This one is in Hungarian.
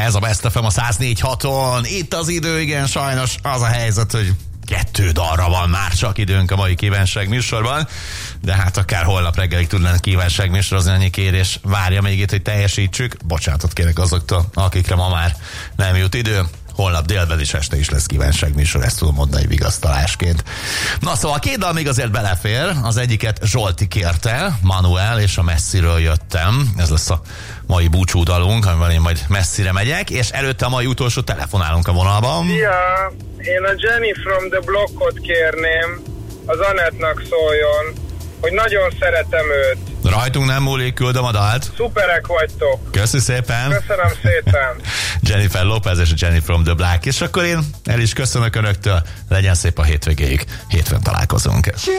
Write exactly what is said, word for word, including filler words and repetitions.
Ez a Best ef em a száz négy haton. Itt az idő, igen, sajnos az a helyzet, hogy kettő dalra van már csak időnk a mai kívánság műsorban, de hát akár holnap reggelig tudnánk kívánság műsorozni, annyi kérés várja még itt, hogy teljesítsük. Bocsánatot kérek azoktól, akikre ma már nem jut idő. Holnap délben is este is lesz kívánság műsor, ezt tudom mondani vigasztalásként. Na szóval két dal még azért belefér, az egyiket Zsolti kérte, Manuel és a Messziről jöttem, ez lesz a mai búcsúdalunk, amivel én majd messzire megyek, és előtte a mai utolsó telefonálunk a vonalban. Ja, én a Jenny from the Blockot kérném, az Anettnak szóljon, hogy nagyon szeretem őt. Rajtunk nem múlik, küldöm a dalt. Szuperek vagytok. Köszi szépen. Köszönöm szépen. Jennifer Lopez és a Jenny from the Black, és akkor én el is köszönök önöktől, legyen szép a hétvégéig, hétfőn találkozunk.